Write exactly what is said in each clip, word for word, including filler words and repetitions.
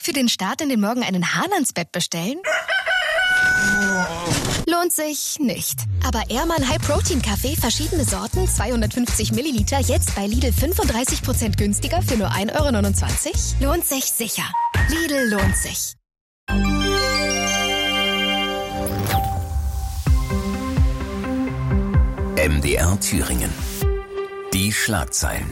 Für den Start in den Morgen einen Hahn ans Bett bestellen? Lohnt sich nicht. Aber Ehrmann High Protein Kaffee, verschiedene Sorten, zweihundertfünfzig Milliliter, jetzt bei Lidl fünfunddreißig Prozent günstiger für nur ein Euro neunundzwanzig? Lohnt sich sicher. Lidl lohnt sich. M D R Thüringen. Die Schlagzeilen.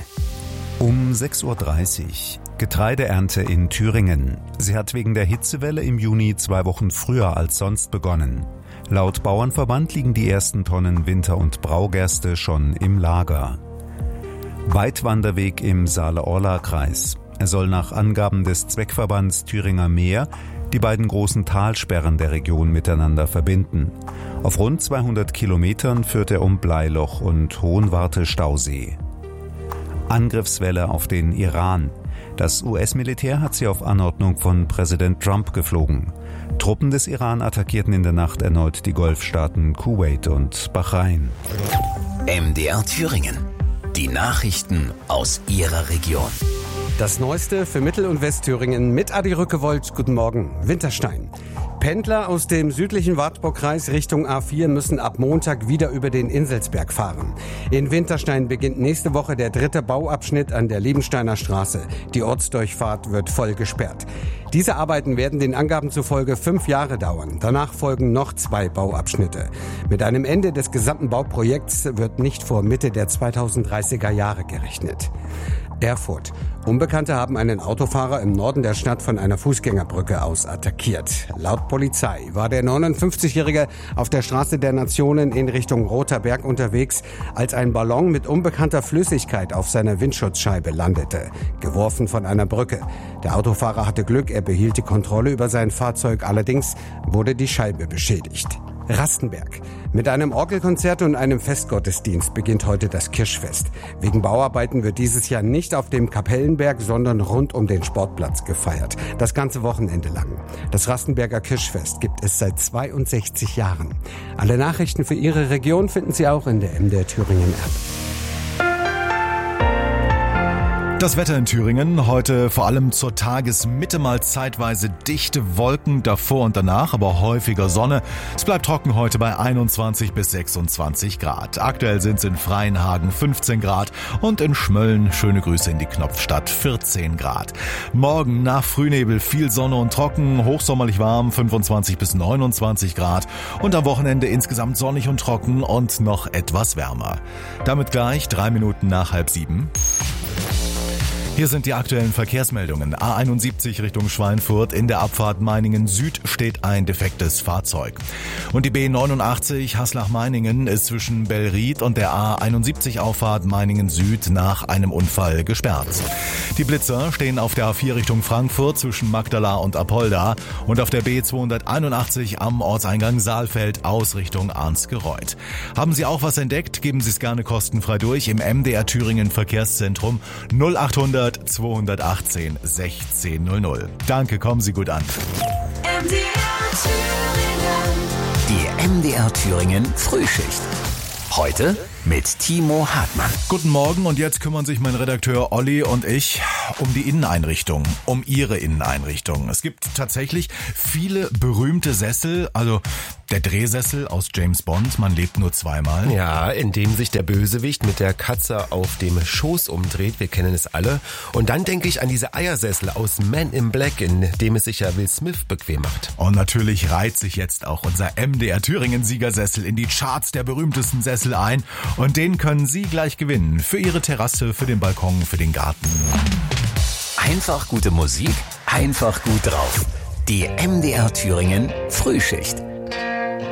Um sechs Uhr dreißig. Getreideernte in Thüringen. Sie hat wegen der Hitzewelle im Juni zwei Wochen früher als sonst begonnen. Laut Bauernverband liegen die ersten Tonnen Winter- und Braugerste schon im Lager. Weitwanderweg im Saale-Orla-Kreis. Er soll nach Angaben des Zweckverbands Thüringer Meer die beiden großen Talsperren der Region miteinander verbinden. Auf rund zweihundert Kilometern führt er um Bleiloch und Hohenwarte-Stausee. Angriffswelle auf den Iran. Das U S-Militär hat sie auf Anordnung von Präsident Trump geflogen. Truppen des Iran attackierten in der Nacht erneut die Golfstaaten Kuwait und Bahrain. M D R Thüringen. Die Nachrichten aus Ihrer Region. Das Neueste für Mittel- und Westthüringen mit Adi Rückewold. Guten Morgen. Winterstein. Pendler aus dem südlichen Wartburgkreis Richtung A vier müssen ab Montag wieder über den Inselsberg fahren. In Winterstein beginnt nächste Woche der dritte Bauabschnitt an der Liebensteiner Straße. Die Ortsdurchfahrt wird voll gesperrt. Diese Arbeiten werden den Angaben zufolge fünf Jahre dauern. Danach folgen noch zwei Bauabschnitte. Mit einem Ende des gesamten Bauprojekts wird nicht vor Mitte der zweitausenddreißiger Jahre gerechnet. Erfurt. Unbekannte haben einen Autofahrer im Norden der Stadt von einer Fußgängerbrücke aus attackiert. Laut Polizei war der neunundfünfzigjährige auf der Straße der Nationen in Richtung Roter Berg unterwegs, als ein Ballon mit unbekannter Flüssigkeit auf seiner Windschutzscheibe landete, geworfen von einer Brücke. Der Autofahrer hatte Glück, er behielt die Kontrolle über sein Fahrzeug, allerdings wurde die Scheibe beschädigt. Rastenberg. Mit einem Orgelkonzert und einem Festgottesdienst beginnt heute das Kirschfest. Wegen Bauarbeiten wird dieses Jahr nicht auf dem Kapellenberg, sondern rund um den Sportplatz gefeiert. Das ganze Wochenende lang. Das Rastenberger Kirschfest gibt es seit zweiundsechzig Jahren. Alle Nachrichten für Ihre Region finden Sie auch in der M D R Thüringen App. Das Wetter in Thüringen, heute vor allem zur Tagesmitte mal zeitweise dichte Wolken davor und danach, aber häufiger Sonne. Es bleibt trocken heute bei einundzwanzig bis sechsundzwanzig Grad. Aktuell sind es in Freienhagen fünfzehn Grad und in Schmölln, schöne Grüße in die Knopfstadt, vierzehn Grad. Morgen nach Frühnebel viel Sonne und trocken, hochsommerlich warm, fünfundzwanzig bis neunundzwanzig Grad und am Wochenende insgesamt sonnig und trocken und noch etwas wärmer. Damit gleich drei Minuten nach halb sieben. Hier sind die aktuellen Verkehrsmeldungen. A einundsiebzig Richtung Schweinfurt. In der Abfahrt Meiningen Süd steht ein defektes Fahrzeug. Und die B neunundachtzig Haslach-Meiningen ist zwischen Bellried und der A einundsiebzig Auffahrt Meiningen Süd nach einem Unfall gesperrt. Die Blitzer stehen auf der A vier Richtung Frankfurt zwischen Magdala und Apolda und auf der B zweihunderteinundachtzig am Ortseingang Saalfeld aus Richtung Arnsgereuth. Haben Sie auch was entdeckt? Geben Sie es gerne kostenfrei durch im M D R Thüringen Verkehrszentrum null achthundert zweihundertachtzehn sechzehn null null. Danke, kommen Sie gut an. M D R Thüringen. Die M D R Thüringen Frühschicht. Heute mit Timo Hartmann. Guten Morgen und jetzt kümmern sich mein Redakteur Olli und ich um die Inneneinrichtung, um Ihre Inneneinrichtung. Es gibt tatsächlich viele berühmte Sessel, also der Drehsessel aus James Bond, man lebt nur zweimal. Ja, in dem sich der Bösewicht mit der Katze auf dem Schoß umdreht, wir kennen es alle. Und dann denke ich an diese Eiersessel aus Man in Black, in dem es sich ja Will Smith bequem macht. Und natürlich reiht sich jetzt auch unser M D R Thüringen Siegersessel in die Charts der berühmtesten Sessel ein. Und den können Sie gleich gewinnen. Für Ihre Terrasse, für den Balkon, für den Garten. Einfach gute Musik, einfach gut drauf. Die M D R Thüringen Frühschicht.